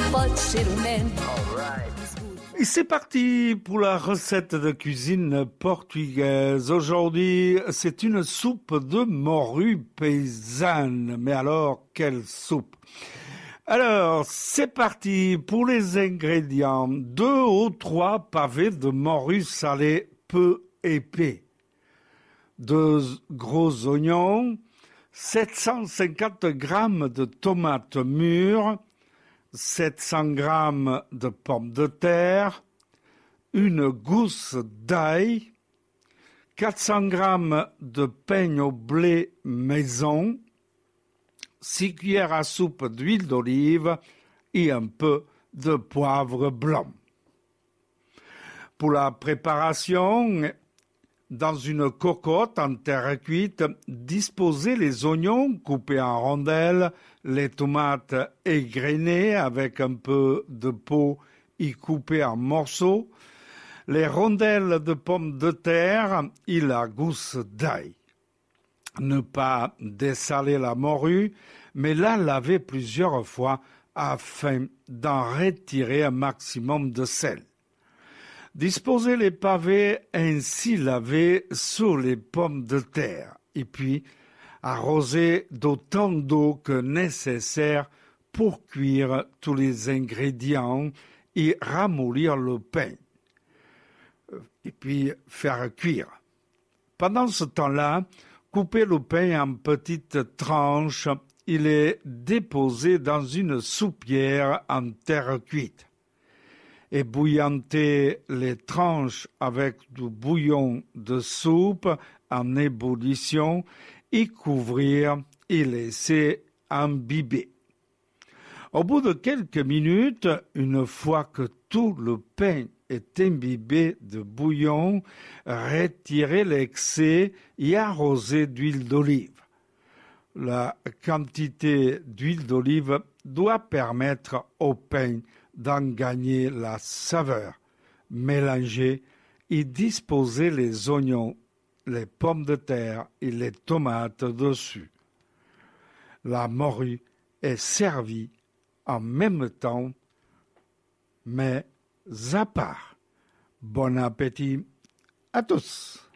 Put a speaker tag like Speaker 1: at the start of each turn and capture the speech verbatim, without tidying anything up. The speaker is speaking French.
Speaker 1: pode ser um man.
Speaker 2: Et c'est parti pour la recette de cuisine portugaise. Aujourd'hui, c'est une soupe de morue paysanne. Mais alors, quelle soupe! Alors, c'est parti pour les ingrédients. Deux ou trois pavés de morue salée peu épais. Deux gros oignons, sept cent cinquante grammes de tomates mûres, sept cents grammes de pommes de terre, une gousse d'ail, quatre cents grammes de pain au blé maison, six cuillères à soupe d'huile d'olive et un peu de poivre blanc. Pour la préparation, dans une cocotte en terre cuite, disposez les oignons coupés en rondelles, les tomates égrenées avec un peu de peau et coupées en morceaux, les rondelles de pommes de terre et la gousse d'ail. Ne pas dessaler la morue, mais la laver plusieurs fois afin d'en retirer un maximum de sel. Disposez les pavés ainsi lavés sur les pommes de terre et puis arrosez d'autant d'eau que nécessaire pour cuire tous les ingrédients et ramollir le pain. Et puis faire cuire. Pendant ce temps-là, coupez le pain en petites tranches. Il est déposé dans une soupière en terre cuite. Ébouillantez les tranches avec du bouillon de soupe en ébullition et couvrir et laisser imbiber. Au bout de quelques minutes, une fois que tout le pain est imbibé de bouillon, retirez l'excès et arrosez d'huile d'olive. La quantité d'huile d'olive doit permettre au pain d'en gagner la saveur. Mélangez et disposez les oignons, les pommes de terre et les tomates dessus. La morue est servie en même temps, mais à part. Bon appétit à tous!